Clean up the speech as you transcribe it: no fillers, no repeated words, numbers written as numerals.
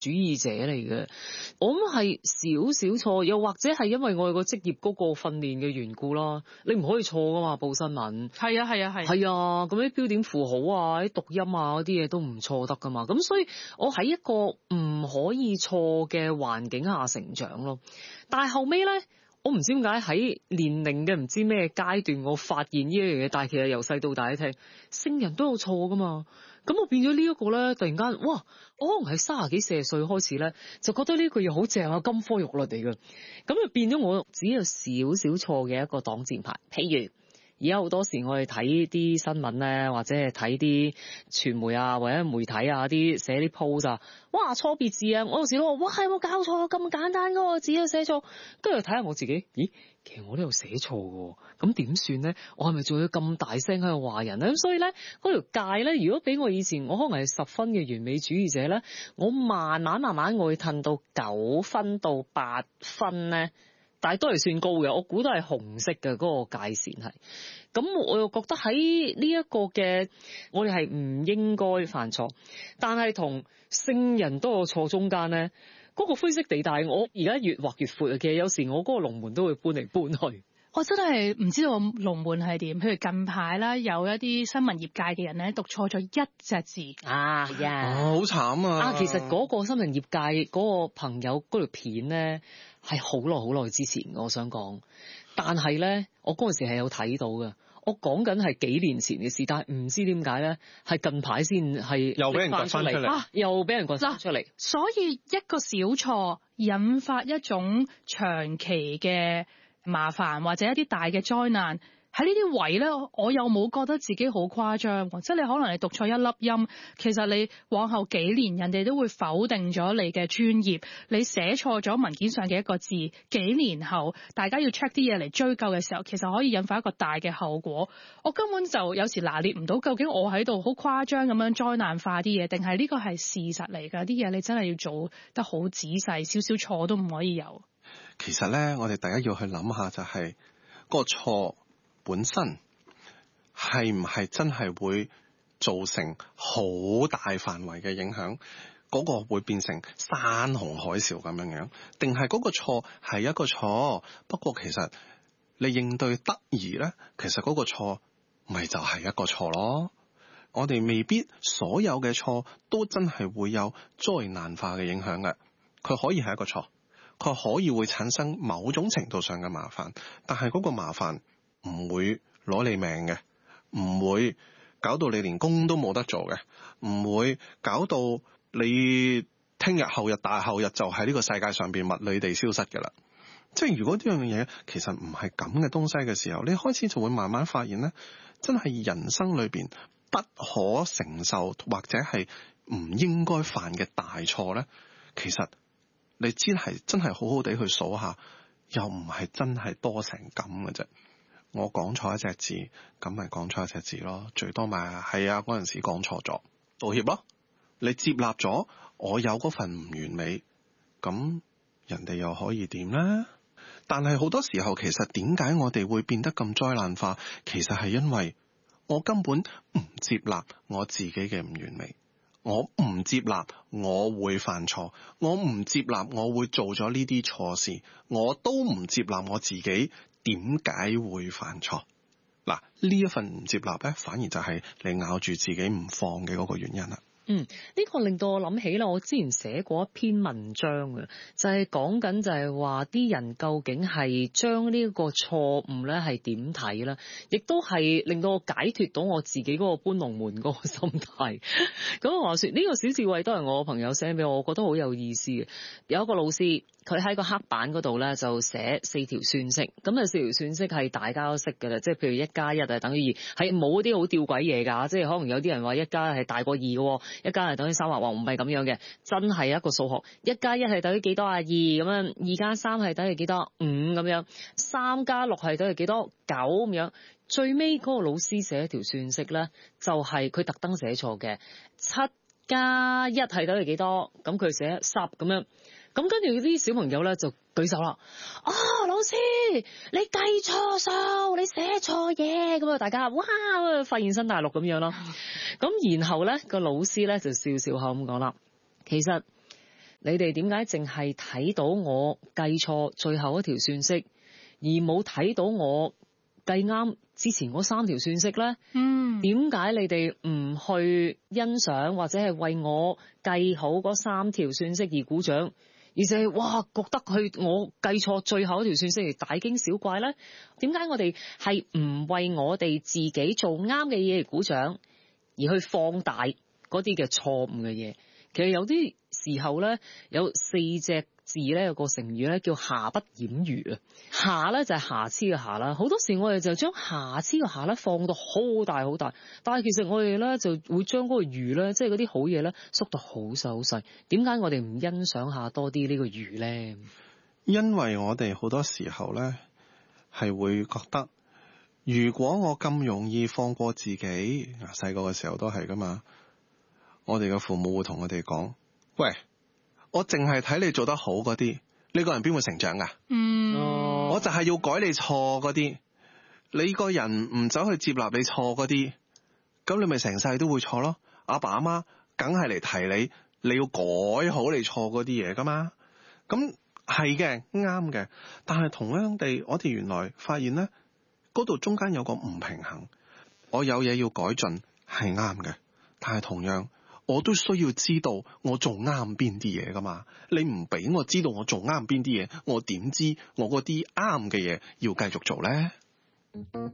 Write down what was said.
主義者嚟嘅，我諗係少少錯，又或者係因為我哋個職業嗰個訓練嘅緣故啦。你唔可以錯噶嘛，報新聞。係啊，咁啲標點符號啊、啲讀音啊嗰啲嘢都唔錯得噶嘛。咁所以我喺一個唔可以錯嘅環境下成長咯。但係後尾咧，我唔知點解喺年齡嘅唔知咩階段，我發現呢一樣嘢。但係其實由細到大你聽，聖人都有錯噶嘛。咁我變咗呢一個咧，突然間，哇！我可能係30幾40歲開始咧，就覺得呢句嘢好正啊，金科玉律嚟嘅。咁就變咗我只有少少錯嘅一個擋箭牌。譬如而家好多時我哋睇啲新聞咧，或者係睇啲傳媒啊，或者媒體啊啲寫啲 post 啊，哇錯別字啊！我有時都話，哇係冇搞錯，咁簡單嗰個字都寫錯。跟住睇下我自己，咦，其實我都有寫錯嘅，咁點算咧？我係咪仲要咁大聲喺度話人咧？咁所以咧，嗰條界咧，如果俾我以前，我可能係10分嘅完美主義者咧，我慢慢我會褪到9分到8分咧。但係都係算高嘅，我估都係紅色嘅嗰個界線係。咁我又覺得喺呢一個嘅，我哋係唔應該犯錯，但係同聖人都有錯中間咧，嗰個灰色地帶，我而家越畫越闊。其實有時我嗰個龍門都會搬嚟搬去。 我真係唔知道龍門係點。譬如近排啦，有一啲新聞業界嘅人咧，讀錯咗一隻字啊呀！ 好慘啊！ 其實嗰個新聞業界嗰個朋友嗰條片咧係好耐之前，我想講。但係咧，我嗰陣時係有睇到嘅。我講緊係幾年前嘅事，但係唔知點解咧，係近排先係又俾人掘翻出嚟， 又俾人掘翻出嚟。 所以一個小錯引發一種長期嘅麻煩或者一啲大嘅災難。喺呢啲位咧，我又冇覺得自己好誇張，即係你可能你讀錯一粒音，其實你往後幾年人哋都會否定咗你嘅專業，你寫錯咗文件上嘅一個字，幾年後大家要 check 啲嘢嚟追究嘅時候，其實可以引發一個大嘅後果。我根本就有時拿捏唔到，究竟我喺度好誇張咁樣災難化啲嘢，定係呢個係事實嚟㗎？啲嘢你真係要做得好仔細，少少錯都唔可以有。 其實咧，我哋大家要去諗下就係個錯本身係唔係真係會造成好大範圍嘅影響，嗰個會變成山洪海嘯咁樣，定係嗰個錯係一個錯，不過其實你應對得宜咧，其實嗰個錯咪就係一個錯咯。我哋未必所有嘅錯都真係會有災難化嘅影響嘅，佢可以係一個錯，佢可以會產生某種程度上嘅麻煩，但係嗰個麻煩唔會攞你命嘅，唔會搞到你連工都冇得做嘅，唔會搞到你聽日後日大後日就喺呢個世界上邊物理地消失嘅啦。即係如果呢樣嘢其實唔係咁嘅東西嘅時候，你開始就會慢慢發現咧，真係人生裏邊不可承受或者係唔應該犯嘅大錯咧，其實你真係好好地去數下，又唔係真係多成咁嘅啫。我講錯一隻字，咁咪講錯一隻字咯，最多咪係啊嗰陣時講錯咗，道歉咯。你接納咗我有嗰份唔完美，咁人哋又可以點呢？但係好多時候，其實點解我哋會變得咁災難化？其實係因為我根本唔接納我自己嘅唔完美，我唔接納我會犯錯，我唔接納我會做咗呢啲錯事，我都唔接納我自己點解會犯錯。嗱，呢一份唔接納咧，反而就係你咬住自己唔放嘅嗰個原因啦。 呢個令到我諗起啦，我之前寫過一篇文章嘅，就係講緊就係話啲人究竟係將呢個錯誤咧係點睇啦，亦都係令到我解脫到我自己嗰個搬龍門嗰個心態。咁話說呢個小智慧都係我朋友寫俾我，我覺得好有意思嘅。有一個老師，佢喺個黑板嗰度咧就寫4條算式，咁啊4條算式係大家都識嘅啦，即係譬如1+1係等於2，係冇啲好吊詭嘢㗎，即係可能有啲人話1+係大過2嘅，1+係等於3，話唔係咁樣嘅，真係一個數學，1+1係等於幾多啊？2咁樣，2+3係等於幾多？5咁樣，3+6係等於幾多？9咁樣。最尾嗰個老師寫一條算式咧，就係佢特登寫錯嘅，7+1係等於幾多？咁佢寫10咁樣。咁跟住啲小朋友咧就舉手啦，老師你計錯數，你寫錯嘢，咁啊大家哇發現新大陸咁樣咯。咁然後咧個老師咧就笑笑口咁講啦，其實你哋點解淨係睇到我計錯最後一條算式，而冇睇到我計啱之前嗰3條算式咧？點解你哋唔去欣賞或者係為我計好嗰3條算式而鼓掌，而且哇覺得我計錯最後一條算式而大驚小怪咧？點解我哋係唔為我哋自己做啱嘅嘢而鼓掌，而去放大嗰啲嘅錯誤嘅嘢？其實有啲時候咧，有4隻字咧，有個成語咧叫瑕不掩瑜啊。瑕咧就係瑕疵嘅瑕啦，好多時我哋就將瑕疵嘅瑕咧放到好大好大，但係其實我哋咧就會將嗰個瑜咧，即係嗰啲好嘢咧縮到好細好細。點解我哋唔欣賞下多啲呢個瑜咧？ 因為我哋好多時候咧係會覺得，如果我咁容易放過自己，細個嘅時候都係噶嘛。我哋嘅父母會同我哋講：喂，我淨係睇你做得好嗰啲，你個人邊會成長噶？我就係要改你錯嗰啲，你個人唔走去接納你錯嗰啲，咁你咪成世都會錯咯。阿爸阿媽梗係嚟提你要改好你錯嗰啲嘢噶嘛。咁係嘅，啱嘅，但係同樣地，我哋原來發現呢，嗰度中間有個唔平衡。我有嘢要改進係啱嘅，但係同樣我都需要知道我做啱邊啲嘢噶嘛。你唔俾我知道我做啱邊啲嘢，我點知我嗰啲啱嘅嘢要繼續做呢？